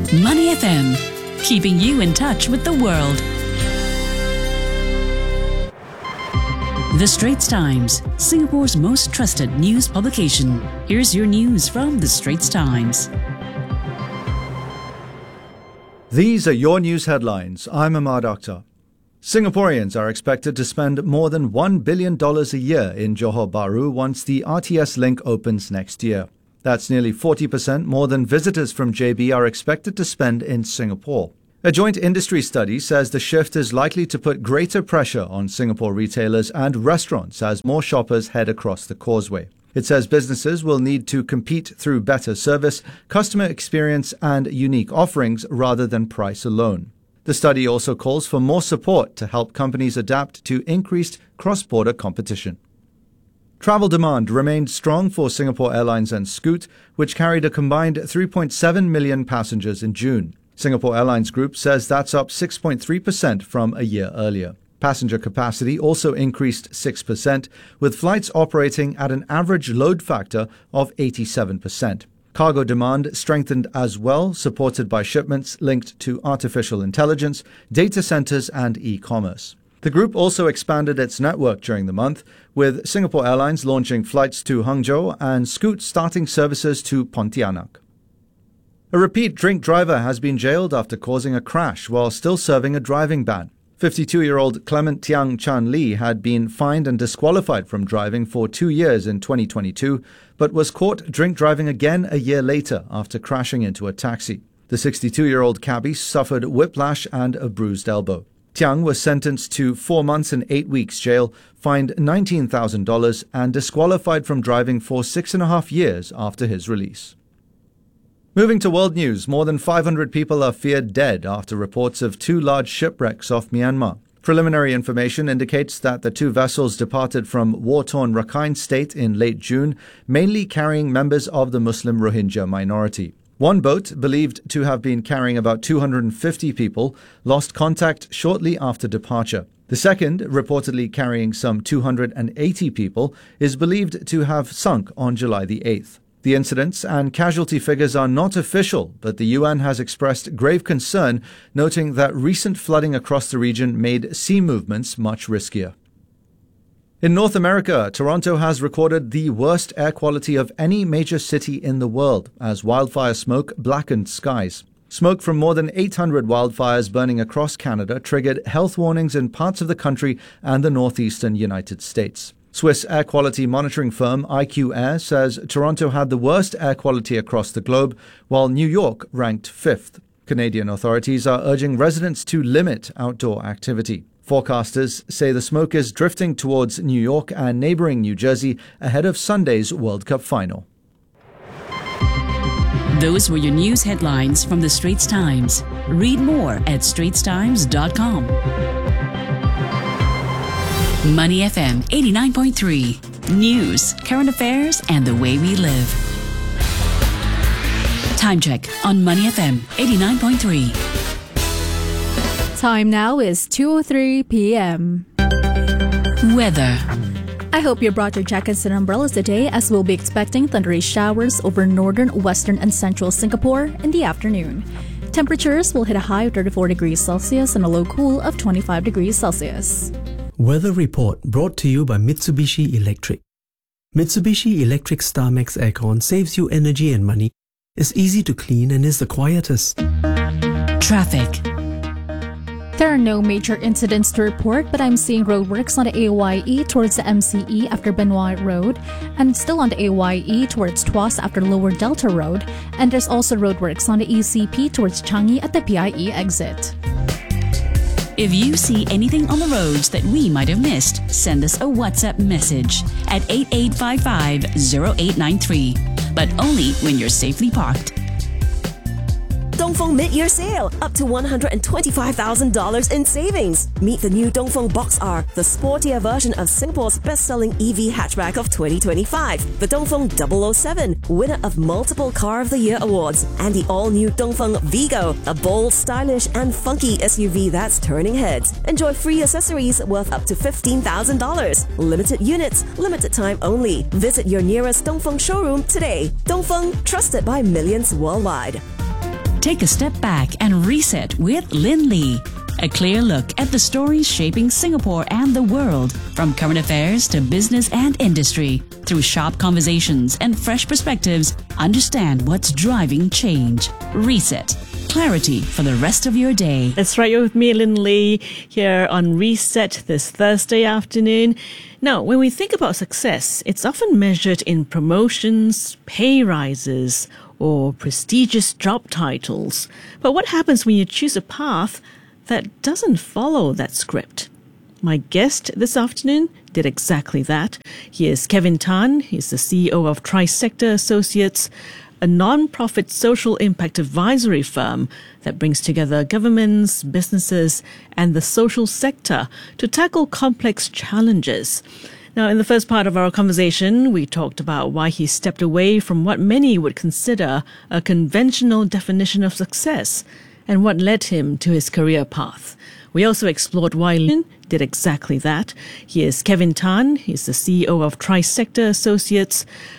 Money FM, keeping you in touch with the world. The Straits Times, Singapore's most trusted news publication. Here's your news from The Straits Times. These are your news headlines. I'm Ahmad Akhtar. Singaporeans are expected to spend more than $1 billion a year in Johor Bahru once the RTS link opens next year. That's nearly 40% more than visitors from JB are expected to spend in Singapore. A joint industry study says the shift is likely to put greater pressure on Singapore retailers and restaurants as more shoppers head across the causeway. It says businesses will need to compete through better service, customer experience, and unique offerings rather than price alone. The study also calls for more support to help companies adapt to increased cross-border competition. Travel demand remained strong for Singapore Airlines and Scoot, which carried a combined 3.7 million passengers in June. Singapore Airlines Group says that's up 6.3% from a year earlier. Passenger capacity also increased 6%, with flights operating at an average load factor of 87%. Cargo demand strengthened as well, supported by shipments linked to artificial intelligence, data centers, and e-commerce. The group also expanded its network during the month, with Singapore Airlines launching flights to Hangzhou and Scoot starting services to Pontianak. A repeat drink driver has been jailed after causing a crash while still serving a driving ban. 52-year-old Clement Tiang Chan Lee had been fined and disqualified from driving for 2 years in 2022, but was caught drink driving again a year later after crashing into a taxi. The 62-year-old cabbie suffered whiplash and a bruised elbow. Tiang was sentenced to 4 months and 8 weeks jail, fined $19,000 and disqualified from driving for 6.5 years after his release. Moving to world news, more than 500 people are feared dead after reports of 2 large shipwrecks off Myanmar. Preliminary information indicates that the 2 vessels departed from war-torn Rakhine State in late June, mainly carrying members of the Muslim Rohingya minority. One boat, believed to have been carrying about 250 people, lost contact shortly after departure. The second, reportedly carrying some 280 people, is believed to have sunk on July the 8th. The incidents and casualty figures are not official, but the UN has expressed grave concern, noting that recent flooding across the region made sea movements much riskier. In North America, Toronto has recorded the worst air quality of any major city in the world as wildfire smoke blackened skies. Smoke from more than 800 wildfires burning across Canada triggered health warnings in parts of the country and the northeastern United States. Swiss air quality monitoring firm IQ Air says Toronto had the worst air quality across the globe, while New York ranked 5th. Canadian authorities are urging residents to limit outdoor activity. Forecasters say the smoke is drifting towards New York and neighboring New Jersey ahead of Sunday's World Cup final. Those were your news headlines from The Straits Times. Read more at straitstimes.com. Money FM 89.3. News, current affairs, and the way we live. Time check on Money FM 89.3. Time now is 2:03 p.m. Weather. I hope you brought your jackets and umbrellas today, as we'll be expecting thundery showers over northern, western, and central Singapore in the afternoon. Temperatures will hit a high of 34 degrees Celsius and a low cool of 25 degrees Celsius. Weather report brought to you by Mitsubishi Electric. Mitsubishi Electric StarMax Aircon saves you energy and money, is easy to clean, and is the quietest. Traffic. There are no major incidents to report, but I'm seeing roadworks on the AYE towards the MCE after Benoit Road, and still on the AYE towards Tuas after Lower Delta Road, and there's also roadworks on the ECP towards Changi at the PIE exit. If you see anything on the roads that we might have missed, send us a WhatsApp message at 8855-0893, but only when you're safely parked. Dongfeng Mid-Year Sale, up to $125,000 in savings. Meet the new Dongfeng Box R, the sportier version of Singapore's best-selling EV hatchback of 2025. The Dongfeng 007, winner of multiple Car of the Year awards. And the all-new Dongfeng Vigo, a bold, stylish and funky SUV that's turning heads. Enjoy free accessories worth up to $15,000. Limited units, limited time only. Visit your nearest Dongfeng showroom today. Dongfeng, trusted by millions worldwide. Take a step back and reset with Lin Lee. A clear look at the stories shaping Singapore and the world, from current affairs to business and industry. Through sharp conversations and fresh perspectives, understand what's driving change. Reset. Clarity for the rest of your day. That's right, you're with me, Lin Lee, here on Reset this Thursday afternoon. Now, when we think about success, it's often measured in promotions, pay rises, or prestigious job titles. But what happens when you choose a path that doesn't follow that script? My guest this afternoon did exactly that. He is Kevin Tan. He's the CEO of Trisector Associates, a non-profit social impact advisory firm that brings together governments, businesses, and the social sector to tackle complex challenges. Now, in the first part of our conversation, we talked about why he stepped away from what many would consider a conventional definition of success and what led him to his career path. We also explored why Lin did exactly that. He is Kevin Tan. He's the CEO of Trisector Associates,